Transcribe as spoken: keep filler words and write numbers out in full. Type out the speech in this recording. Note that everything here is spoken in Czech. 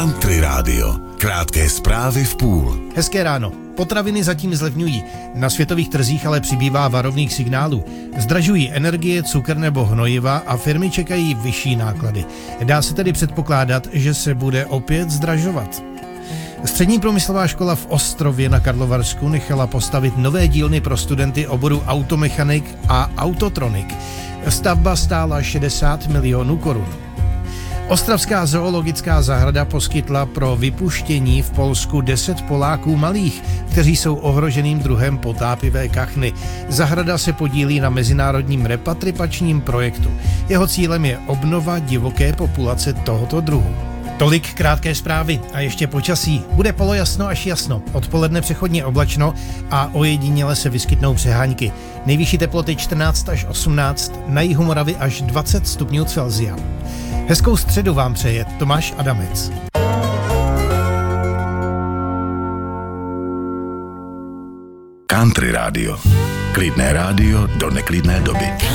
Country Radio. Krátké zprávy v půl. Hezké ráno. Potraviny zatím zlevňují. Na světových trzích ale přibývá varovných signálů. Zdražují energie, cukr nebo hnojiva a firmy čekají vyšší náklady. Dá se tedy předpokládat, že se bude opět zdražovat. Střední průmyslová škola v Ostrově na Karlovarsku nechala postavit nové dílny pro studenty oboru automechanik a autotronik. Stavba stála šedesát milionů korun. Ostravská zoologická zahrada poskytla pro vypuštění v Polsku deset Poláků malých, kteří jsou ohroženým druhem potápivé kachny. Zahrada se podílí na mezinárodním repatriačním projektu. Jeho cílem je obnova divoké populace tohoto druhu. Tolik krátké zprávy a ještě počasí. Bude polojasno až jasno, odpoledne přechodně oblačno a ojediněle se vyskytnou přehánky. Nejvyšší teploty čtrnáct až osmnáct, na jihu Moravy až dvacet stupňů Celsia. Hezkou středu vám přeje Tomáš Adamec. Country Radio. Klidné rádio do neklidné doby.